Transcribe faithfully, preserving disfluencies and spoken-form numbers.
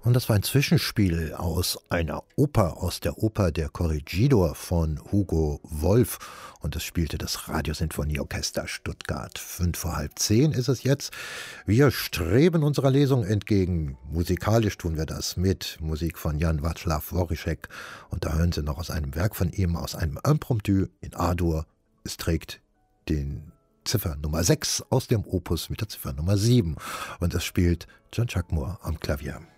Und das war ein Zwischenspiel aus einer Oper, aus der Oper Der Corregidor von Hugo Wolf. Und es spielte das Radiosinfonieorchester Stuttgart. Fünf vor halb zehn ist es jetzt. Wir streben unserer Lesung entgegen. Musikalisch tun wir das mit Musik von Jan Václav Voryšek. Und da hören Sie noch aus einem Werk von ihm, aus einem Impromptu in A-Dur. Es trägt den Ziffer Nummer sechs aus dem Opus mit der Ziffer Nummer sieben. Und es spielt John Chuckmore am Klavier.